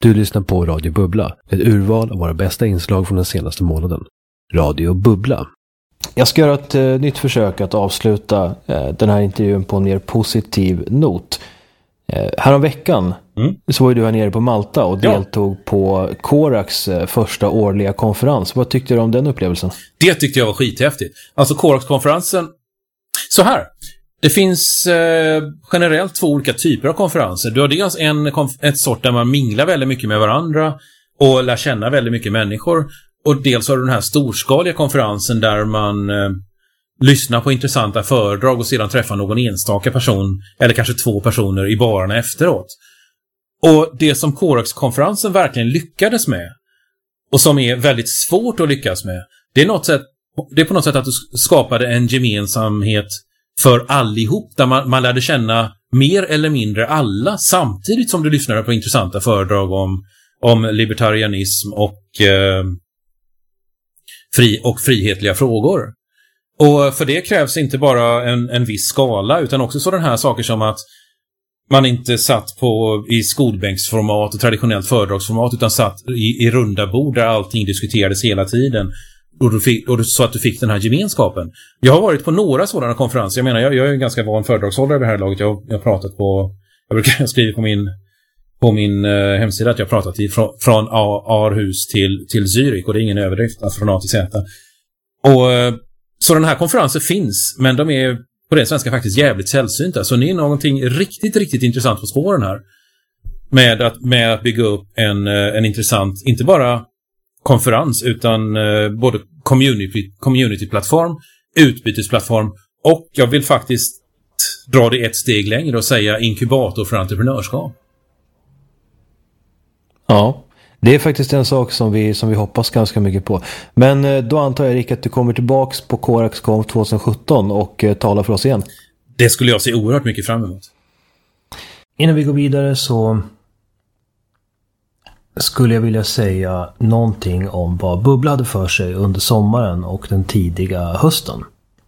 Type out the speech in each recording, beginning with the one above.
Du lyssnar på Radio Bubbla, ett urval av våra bästa inslag från den senaste månaden. Radio Bubbla. Jag ska göra ett nytt försök att avsluta den här intervjun på en mer positiv not. Häromveckan så var ju du här nere på Malta och deltog på Corax första årliga konferens. Vad tyckte du om den upplevelsen? Det tyckte jag var skithäftigt. Alltså Corax-konferensen, så här. Det finns generellt två olika typer av konferenser. Du har dels ett sort där man minglar väldigt mycket med varandra och lär känna väldigt mycket människor. Och dels har du den här storskaliga konferensen där man lyssnar på intressanta föredrag och sedan träffar någon enstaka person eller kanske två personer i barerna efteråt. Och det som Corax-konferensen verkligen lyckades med och som är väldigt svårt att lyckas med, det är på något sätt att du skapade en gemensamhet för allihop, där man lärde känna mer eller mindre alla samtidigt som du lyssnade på intressanta föredrag om libertarianism och frihetliga frågor. Och för det krävs inte bara en viss skala utan också sådana här saker som att man inte satt i skolbänksformat och traditionellt föredragsformat utan satt i runda bord där allting diskuterades hela tiden. Och så att du fick den här gemenskapen. Jag har varit på några sådana konferenser. Jag menar, jag är en ganska van föredragshållare vid det här laget. Jag har pratat jag brukar skriva på min hemsida att jag har pratat från Aarhus till Zürich, och det är ingen överdrift, alltså från A till Z. Och så den här konferensen finns, men de är på det svenska faktiskt jävligt sällsynta. Så ni är någonting riktigt, riktigt intressant på spåren här. Med att bygga upp en intressant, inte bara konferens utan både community-plattform, utbytesplattform och jag vill faktiskt dra det ett steg längre och säga inkubator för entreprenörskap. Ja, det är faktiskt en sak som vi hoppas ganska mycket på. Men då antar jag, Erik, att du kommer tillbaks på CoraxConf 2017 och talar för oss igen. Det skulle jag se oerhört mycket fram emot. Innan vi går vidare så skulle jag vilja säga någonting om vad Bubbla hade för sig under sommaren och den tidiga hösten.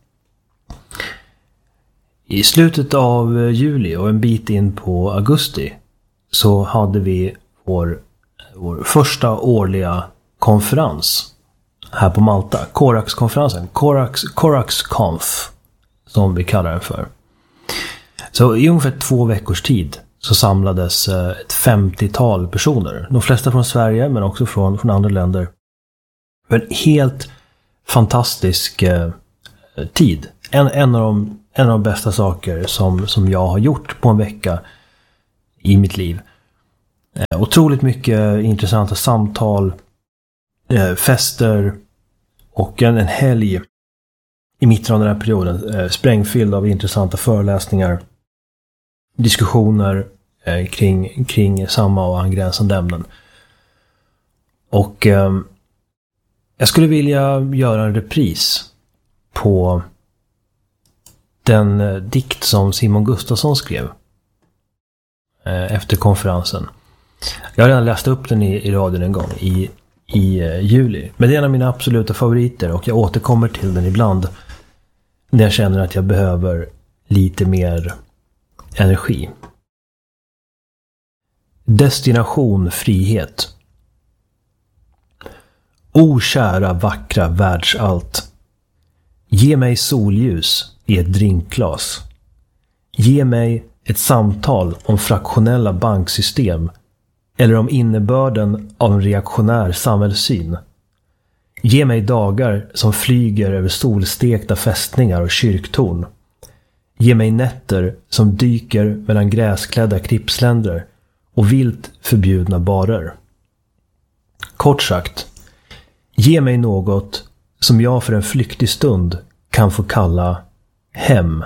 I slutet av juli och en bit in på augusti så hade vi vår första årliga konferens här på Malta. Corax-konferensen. CoraxConf som vi kallar den för. Så i ungefär 2 veckors tid så samlades ett 50-tal personer. De flesta från Sverige men också från andra länder. En helt fantastisk tid. En av de bästa saker som jag har gjort på en vecka i mitt liv. Otroligt mycket intressanta samtal, fester och en helg i mitten av den här perioden. Sprängfylld av intressanta föreläsningar, diskussioner kring samma och angränsande ämnen. Och jag skulle vilja göra en repris på den dikt som Simon Gustafsson skrev efter konferensen. Jag har redan läst upp den i radion en gång i juli. Men det är en av mina absoluta favoriter och jag återkommer till den ibland när jag känner att jag behöver lite mer energi. Destination frihet. O kära vackra världsallt. Ge mig solljus i ett drinkglas. Ge mig ett samtal om fraktionella banksystem eller om innebörden av en reaktionär samhällssyn. Ge mig dagar som flyger över solstekta fästningar och kyrktorn. Ge mig nätter som dyker mellan gräsklädda krippsländer och vilt förbjudna barer. Kort sagt, ge mig något som jag för en flyktig stund kan få kalla hem.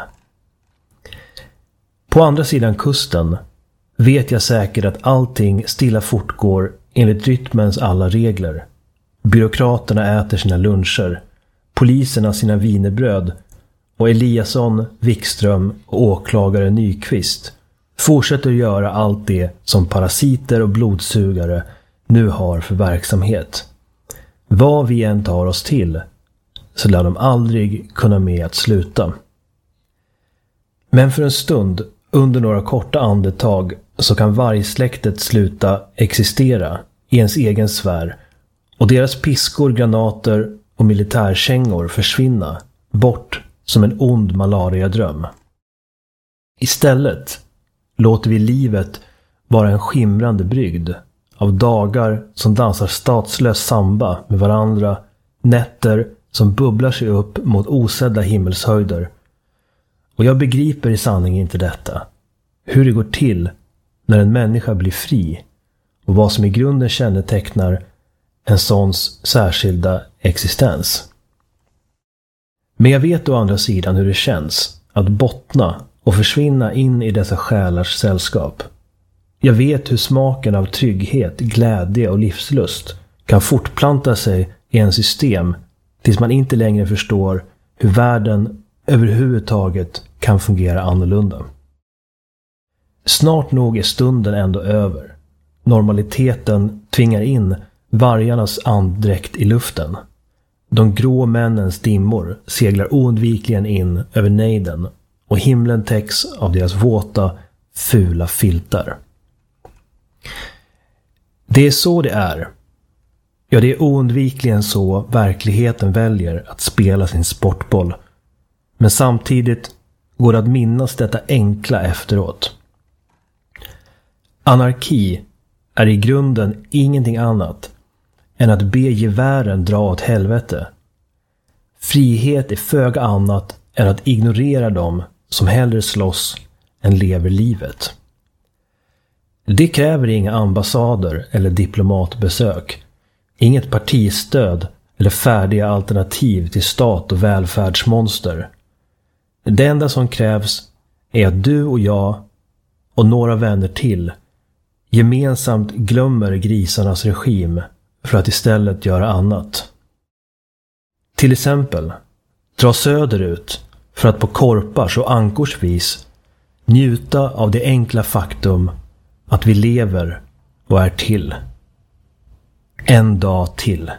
På andra sidan kusten vet jag säkert att allting stilla fortgår enligt rytmens alla regler. Byråkraterna äter sina luncher, poliserna sina wienerbröd och Eliasson, Wikström och åklagare Nyqvist fortsätter göra allt det som parasiter och blodsugare nu har för verksamhet. Vad vi än tar oss till så lär de aldrig kunna med att sluta. Men för en stund, under några korta andetag, så kan vargsläktet sluta existera i ens egen sfär och deras piskor, granater och militärkängor försvinna bort som en ond malariadröm. Istället låter vi livet vara en skimrande brygd av dagar som dansar statslös samba med varandra, nätter som bubblar sig upp mot osedda himmelshöjder. Och jag begriper i sanning inte detta. Hur det går till när en människa blir fri och vad som i grunden kännetecknar en såns särskilda existens. Men jag vet å andra sidan hur det känns att bottna och försvinna in i dessa själars sällskap. Jag vet hur smaken av trygghet, glädje och livslust kan fortplanta sig i en system tills man inte längre förstår hur världen överhuvudtaget kan fungera annorlunda. Snart nog är stunden ändå över. Normaliteten tvingar in vargarnas andräkt i luften. De grå männens dimmor seglar oundvikligen in över nejden och himlen täcks av deras våta, fula filtar. Det är så det är. Ja, det är oundvikligen så verkligheten väljer att spela sin sportboll. Men samtidigt går det att minnas detta enkla efteråt. Anarki är i grunden ingenting annat än att be gevären dra åt helvete. Frihet är föga annat än att ignorera dem som hellre slåss än lever livet. Det kräver inga ambassader eller diplomatbesök, inget partistöd eller färdiga alternativ till stat och välfärdsmonster. Det enda som krävs är att du och jag och några vänner till gemensamt glömmer grisarnas regim för att istället göra annat. Till exempel dra söderut för att på korpars och ankors vis njuta av det enkla faktum att vi lever och är till. En dag till.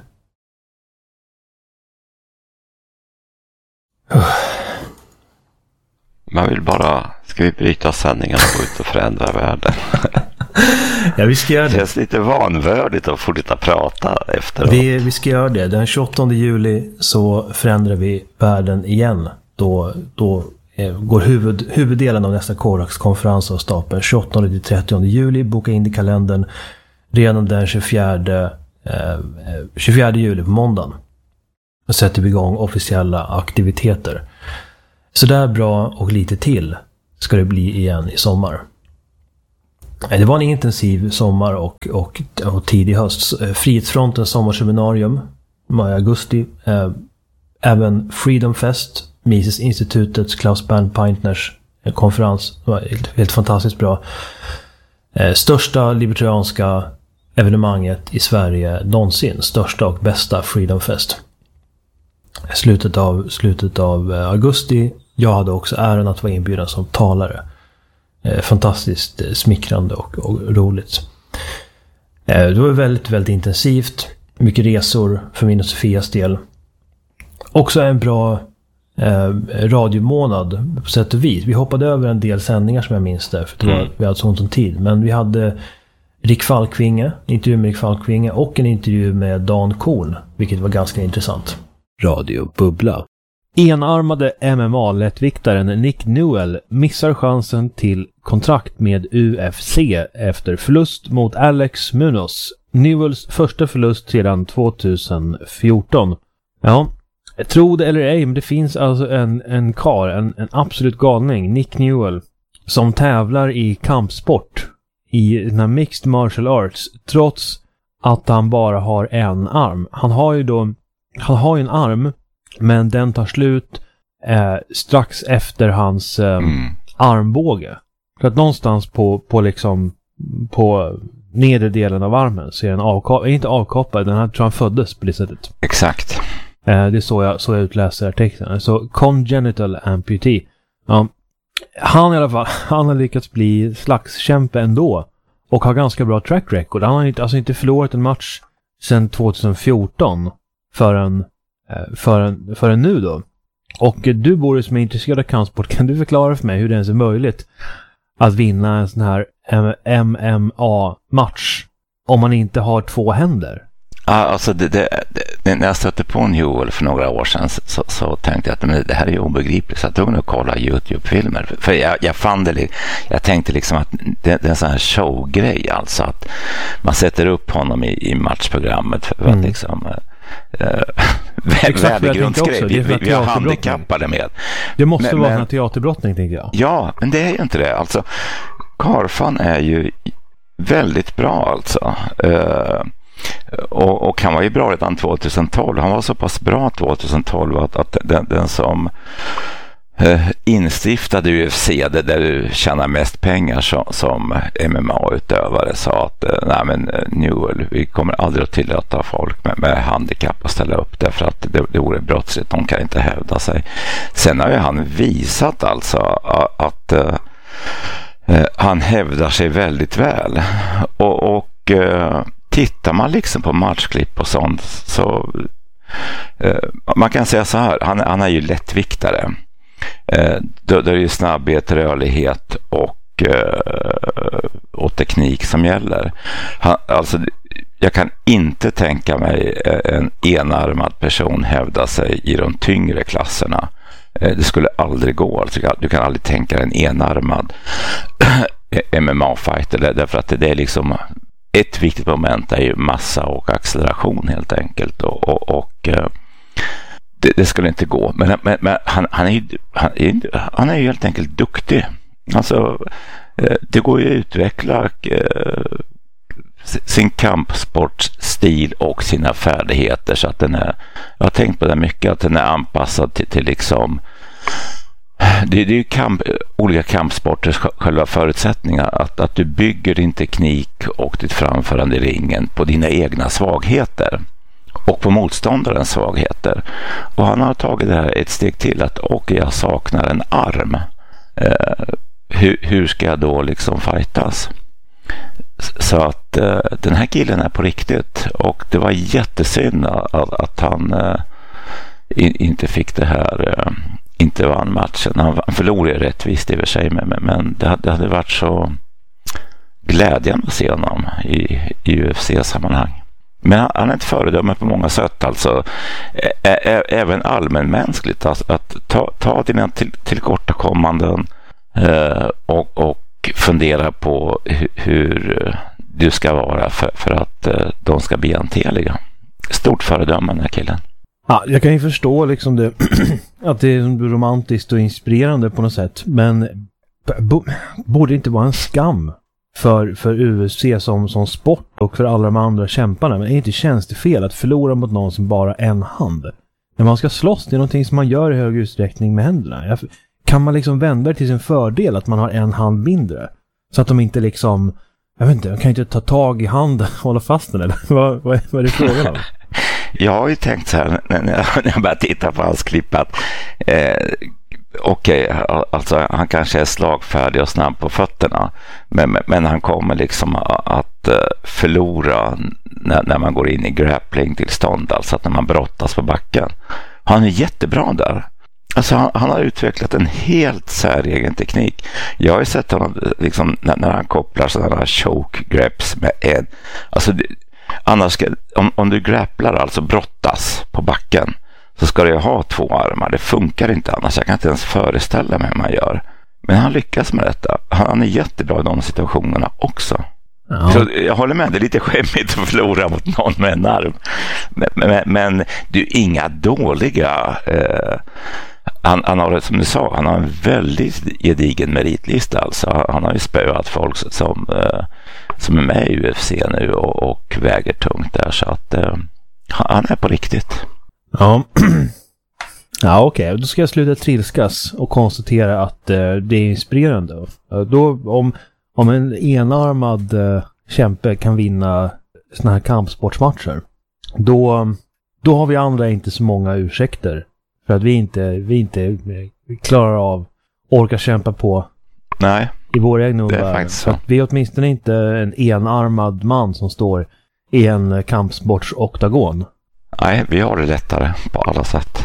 Man vill bara, ska vi bryta sändningen och gå ut och förändra världen? Ja, vi ska göra det. Det känns lite vanvördigt att fortsätta prata efteråt. Vi ska göra det. Den 28 juli så förändrar vi världen igen. Då går huvuddelen av nästa Korax-konferens av stapeln. 28-30 juli, boka in i kalendern. Redan den 24 juli på måndagen och sätter vi igång officiella aktiviteter. Så där bra och lite till ska det bli igen i sommar. Det var en intensiv sommar och tidig höst. Frihetsfrontens sommarseminarium i augusti. Även Freedom Fest, Mises-institutets Klaus Bernd Peintners konferens. Det var helt fantastiskt bra. Största libertarianska evenemanget i Sverige någonsin. Största och bästa Freedom Fest. Slutet av augusti. Jag hade också äran att vara inbjuden som talare. Fantastiskt smickrande och roligt. Det var väldigt, väldigt intensivt. Mycket resor för min och Sofias del. Också en bra radiomånad på sätt och vis. Vi hoppade över en del sändningar som jag minns där, för vi hade så ont om tid. Men vi hade Rick Falkvinge, intervju med Rick Falkvinge och en intervju med Dan Korn, vilket var ganska intressant. Radio Bubbla. Enarmade MMA-lättviktaren Nick Newell missar chansen till kontrakt med UFC efter förlust mot Alex Munoz. Newells första förlust sedan 2014. Ja, tro det eller ej, men det finns alltså en absolut galning, Nick Newell, som tävlar i kampsport i den här mixed martial arts, trots att han bara har en arm. Han har ju en arm, men den tar slut strax efter hans armbåge. Så att någonstans på nedre delen av armen så är den inte avkopplad, den här tror han föddes på det sättet. Exakt. Det är så jag utläser texten. Så congenital amputee. Ja. Han i alla fall, han har lyckats bli slagskämpe ändå och har ganska bra track record. Han har inte förlorat en match sedan 2014 förrän nu då. Och du, Boris, som är intresserad av kampsport, kan du förklara för mig hur det ens är möjligt att vinna en sån här MMA-match om man inte har 2 händer? Ja, alltså när jag stötte på Newell för några år sedan så tänkte jag att men det här är ju obegripligt, så jag tog och kolla YouTube-filmer. För jag fann det, jag tänkte liksom att det är en sån här showgrej, alltså att man sätter upp honom i matchprogrammet för att liksom värdegrundsgrej. Vi har handikappade med. Det måste vara en teaterbrottning, tänker jag. Ja, men det är ju inte det. Alltså, Karfan är ju väldigt bra alltså. Och han var ju bra redan 2012. Han var så pass bra 2012 att den som instiftade UFC, där du tjänar mest pengar som MMA-utövare, sa att nej men Newell, vi kommer aldrig att tillåta folk med handikapp att ställa upp, därför att det vore brottsligt, de kan inte hävda sig. Sen har ju han visat alltså att han hävdar sig väldigt väl, och tittar man liksom på matchklipp och sånt, så man kan säga så här, han är ju lättviktare. Då är det ju snabbhet, rörlighet och teknik som gäller. Alltså, jag kan inte tänka mig en enarmad person hävda sig i de tyngre klasserna. Det skulle aldrig gå. Alltså, du kan aldrig tänka en enarmad MMA-fighter, därför att det är liksom ett viktigt moment är ju massa och acceleration helt enkelt, och det skulle inte gå. Men han är ju helt enkelt duktig. Alltså, det går ju att utveckla sin kampsportstil och sina färdigheter, så att den är, jag har tänkt på det mycket, att den är anpassad till liksom, det är ju olika kampsporters själva förutsättningar, att du bygger din teknik och ditt framförande i ringen på dina egna svagheter och på motståndarens svagheter. Och han har tagit det här ett steg till, att jag saknar en arm. Hur ska jag då liksom fightas? Så att den här killen är på riktigt, och det var jättesynd att han inte fick det här, inte vann matchen. Han förlorade rättvist i och för sig, men det hade varit så glädjande att se honom i UFC-sammanhang. Men han är ett föredöme på många sätt, alltså även allmänmänskligt, alltså, att ta dina tillkortakommanden och fundera på hur du ska vara för att de ska bli hanterliga. Stort föredöme, den här killen. Ja, jag kan ju förstå liksom det, att det är romantiskt och inspirerande på något sätt, men borde det inte vara en skam för UFC som sport och för alla de andra kämparna? Men är inte tjänstefel att förlora mot någon som bara en hand? När man ska slåss, det är någonting som man gör i hög utsträckning med händerna. Kan man liksom vända det till sin fördel att man har en hand mindre? Så att de inte liksom, jag vet inte, de kan inte ta tag i handen och hålla fast den, eller? Vad är det frågan om? Jag har ju tänkt så här när jag börjar titta på hans klipp, att okej, alltså han kanske är slagfärdig och snabb på fötterna, men han kommer liksom att förlora när man går in i grappling-tillstånd, alltså att när man brottas på backen. Han är jättebra där. Alltså han har utvecklat en helt säregen teknik. Jag har ju sett honom liksom, när han kopplar sådana choke grips med en. Alltså, annars om du grapplar, alltså brottas på backen, så ska du ha 2 armar. Det funkar inte annars. Jag kan inte ens föreställa mig hur man gör. Men han lyckas med detta. Han är jättebra i de situationerna också. Ja. Så jag håller med, det är lite skämmigt att förlora mot någon med en arm. Men du är inga dåliga... Han har, som du sa, han har en väldigt gedigen meritlista. Alltså. Han har ju spöat folk som är med i UFC nu och väger tungt där. Så att han är på riktigt. Ja, ja okej. Då ska jag sluta trilskas och konstatera att det är inspirerande. Då, om en enarmad kämpe kan vinna såna här kampsportsmatcher, då har vi andra inte så många ursäkter. För att vi inte klarar av orkar kämpa på. Nej, i vår egna värld. Så att vi är åtminstone inte en enarmad man som står i en kampsportsoktagon. Nej, vi har det lättare på alla sätt.